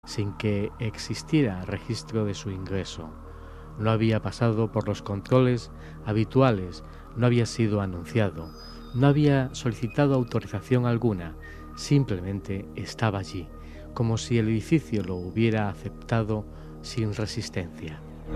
sin que existiera registro de su ingreso. No había pasado por los controles habituales, no había sido anunciado, no había solicitado autorización alguna, simplemente estaba allí, como si el edificio lo hubiera aceptado sin resistencia.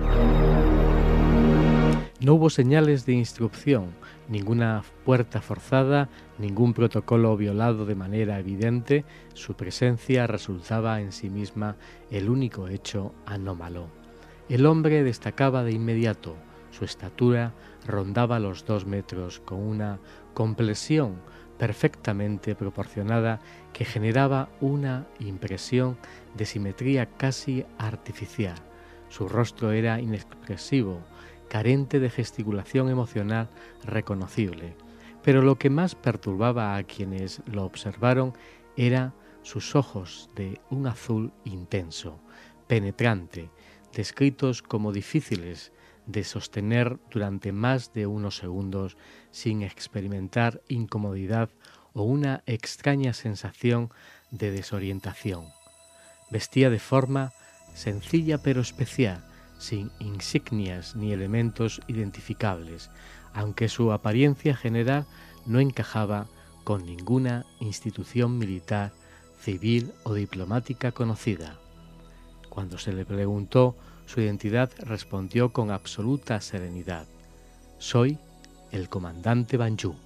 No hubo señales de instrucción, ninguna puerta forzada, ningún protocolo violado de manera evidente. Su presencia resultaba en sí misma el único hecho anómalo. El hombre destacaba de inmediato. Su estatura rondaba los 2 metros, con una complexión perfectamente proporcionada que generaba una impresión de simetría casi artificial. Su rostro era inexpresivo, carente de gesticulación emocional reconocible, pero lo que más perturbaba a quienes lo observaron era sus ojos de un azul intenso, penetrante, descritos como difíciles de sostener durante más de unos segundos sin experimentar incomodidad o una extraña sensación de desorientación. Vestía de forma sencilla pero especial, sin insignias ni elementos identificables, aunque su apariencia general no encajaba con ninguna institución militar, civil o diplomática conocida. Cuando se le preguntó su identidad, respondió con absoluta serenidad: «Soy el comandante Banju».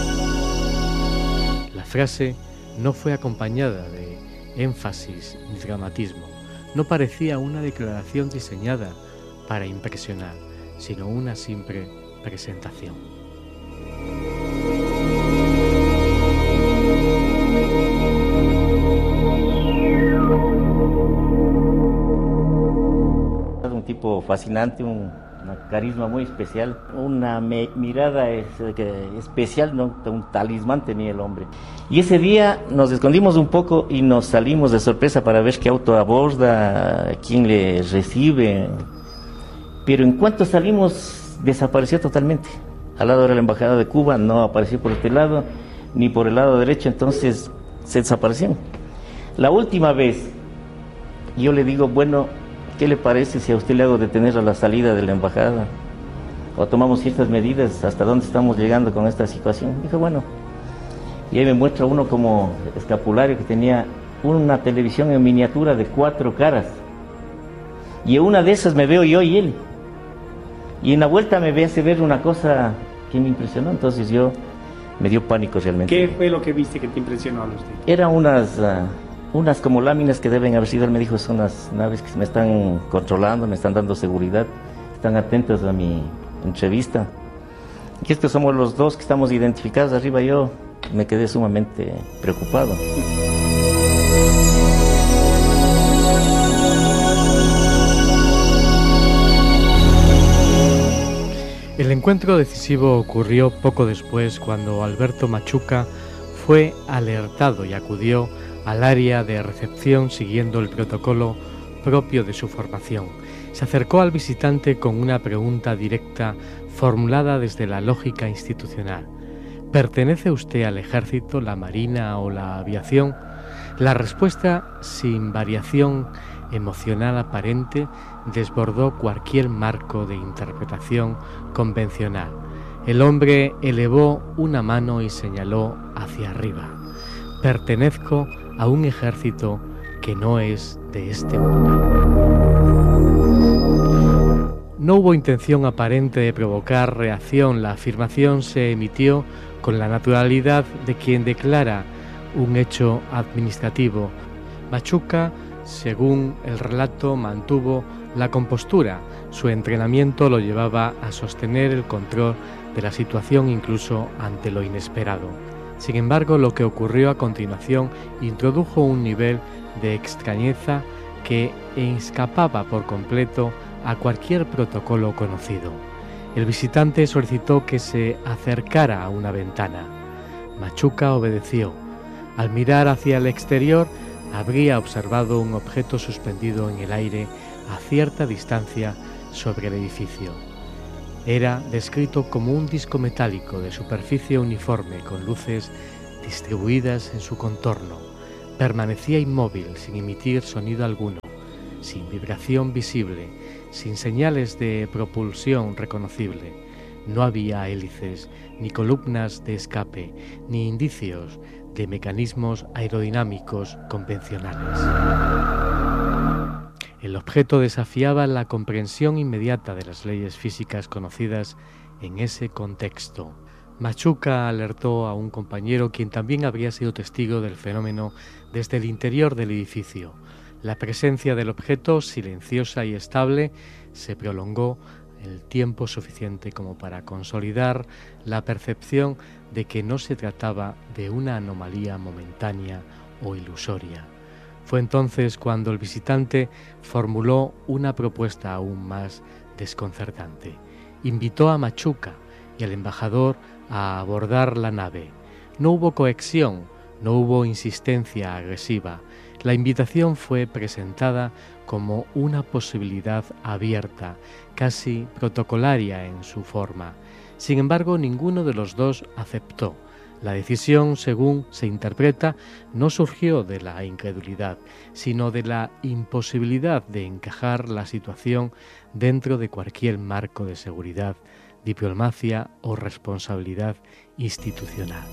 La frase no fue acompañada de énfasis ni dramatismo. No parecía una declaración diseñada para impresionar, sino una simple presentación. Un tipo fascinante, una carisma muy especial, una mirada especial, ¿no? Un talismán tenía el hombre. Y ese día nos escondimos un poco y nos salimos de sorpresa para ver qué auto aborda, quién le recibe. Pero en cuanto salimos, desapareció totalmente. Al lado de la embajada de Cuba, no apareció por este lado, ni por el lado derecho, entonces se desaparecieron. La última vez, yo le digo, bueno, ¿qué le parece si a usted le hago detener a la salida de la embajada? O tomamos ciertas medidas, ¿hasta dónde estamos llegando con esta situación? Dijo, bueno. Y ahí me muestra uno como escapulario que tenía una televisión en miniatura de 4 caras. Y en una de esas me veo yo y él. Y en la vuelta me hace ver una cosa que me impresionó, entonces me dio pánico realmente. ¿Qué fue lo que viste que te impresionó a usted? Eran unas como láminas que deben haber sido, él me dijo, son las naves que me están controlando, me están dando seguridad, están atentos a mi entrevista. Y estos somos los 2 que estamos identificados arriba. Yo me quedé sumamente preocupado. El encuentro decisivo ocurrió poco después, cuando Alberto Machuca fue alertado y acudió al área de recepción siguiendo el protocolo propio de su formación. Se acercó al visitante con una pregunta directa formulada desde la lógica institucional. ¿Pertenece usted al ejército, la marina o la aviación? La respuesta, sin variación emocional aparente, desbordó cualquier marco de interpretación convencional. El hombre elevó una mano y señaló hacia arriba. Pertenezco a un ejército que no es de este mundo. No hubo intención aparente de provocar reacción. La afirmación se emitió con la naturalidad de quien declara un hecho administrativo. Machuca, según el relato, mantuvo la compostura. Su entrenamiento lo llevaba a sostener el control de la situación incluso ante lo inesperado. Sin embargo, lo que ocurrió a continuación introdujo un nivel de extrañeza que escapaba por completo a cualquier protocolo conocido. El visitante solicitó que se acercara a una ventana. Machuca obedeció. Al mirar hacia el exterior, habría observado un objeto suspendido en el aire a cierta distancia sobre el edificio. Era descrito como un disco metálico de superficie uniforme con luces distribuidas en su contorno. Permanecía inmóvil, sin emitir sonido alguno, sin vibración visible, sin señales de propulsión reconocible. No había hélices, ni columnas de escape, ni indicios de mecanismos aerodinámicos convencionales. El objeto desafiaba la comprensión inmediata de las leyes físicas conocidas en ese contexto. Machuca alertó a un compañero, quien también habría sido testigo del fenómeno desde el interior del edificio. La presencia del objeto, silenciosa y estable, se prolongó el tiempo suficiente como para consolidar la percepción de que no se trataba de una anomalía momentánea o ilusoria. Fue entonces cuando el visitante formuló una propuesta aún más desconcertante. Invitó a Machuca y al embajador a abordar la nave. No hubo coacción, no hubo insistencia agresiva. La invitación fue presentada como una posibilidad abierta, casi protocolaria en su forma. Sin embargo, ninguno de los dos aceptó. La decisión, según se interpreta, no surgió de la incredulidad, sino de la imposibilidad de encajar la situación dentro de cualquier marco de seguridad, diplomacia o responsabilidad institucional.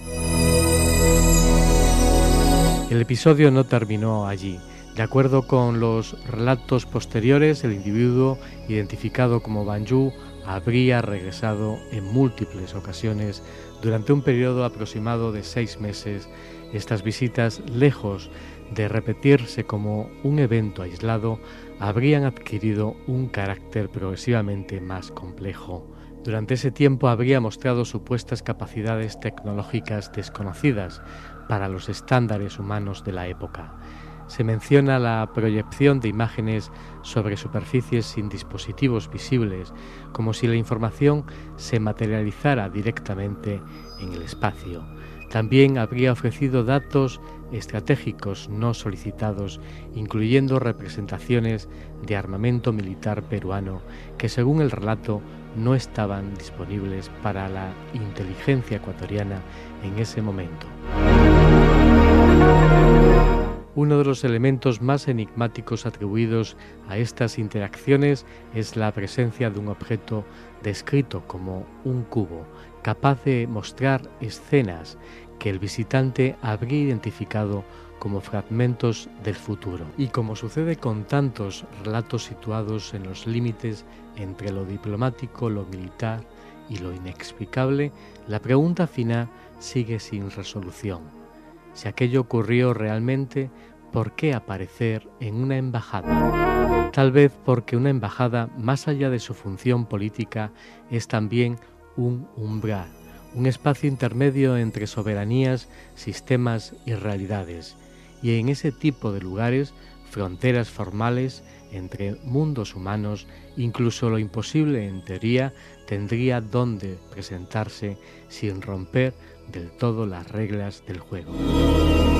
El episodio no terminó allí. De acuerdo con los relatos posteriores, el individuo identificado como Banju habría regresado en múltiples ocasiones durante un periodo aproximado de 6 meses. Estas visitas, lejos de repetirse como un evento aislado, habrían adquirido un carácter progresivamente más complejo. Durante ese tiempo habría mostrado supuestas capacidades tecnológicas desconocidas para los estándares humanos de la época. Se menciona la proyección de imágenes sobre superficies sin dispositivos visibles, como si la información se materializara directamente en el espacio. También habría ofrecido datos estratégicos no solicitados, incluyendo representaciones de armamento militar peruano que, según el relato, no estaban disponibles para la inteligencia ecuatoriana en ese momento. Uno de los elementos más enigmáticos atribuidos a estas interacciones es la presencia de un objeto descrito como un cubo, capaz de mostrar escenas que el visitante habría identificado como fragmentos del futuro. Y como sucede con tantos relatos situados en los límites entre lo diplomático, lo militar y lo inexplicable, la pregunta final sigue sin resolución. Si aquello ocurrió realmente, ¿por qué aparecer en una embajada? Tal vez porque una embajada, más allá de su función política, es también un umbral, un espacio intermedio entre soberanías, sistemas y realidades. Y en ese tipo de lugares, fronteras formales entre mundos humanos, incluso lo imposible en teoría, tendría dónde presentarse sin romper del todo las reglas del juego.